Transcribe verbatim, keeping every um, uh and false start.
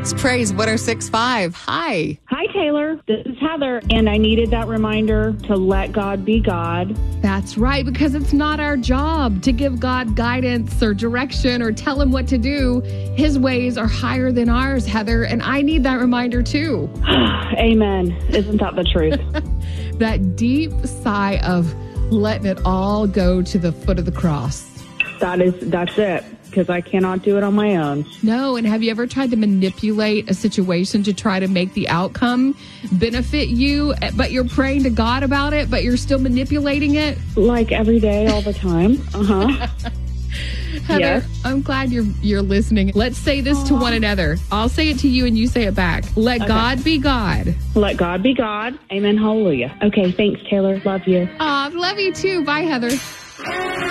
It's Praise one oh six point five. Hi. Hi, Taylor. This is Heather, and I needed that reminder to let God be God. That's right, because it's not our job to give God guidance or direction or tell him what to do. His ways are higher than ours, Heather, and I need that reminder too. Amen. Isn't that the truth? That deep sigh of letting it all go to the foot of the cross. That is, that's it, because I cannot do it on my own. No, and have you ever tried to manipulate a situation to try to make the outcome benefit you, but you're praying to God about it, but you're still manipulating it? Like every day, all the time. Uh-huh. Heather, Yes. I'm glad you're you're listening. Let's say this to one another. I'll say it to you and you say it back. Let Okay. God be God. Let God be God. Amen. Hallelujah. Okay, thanks, Taylor. Love you. Aw, love you too. Bye, Heather.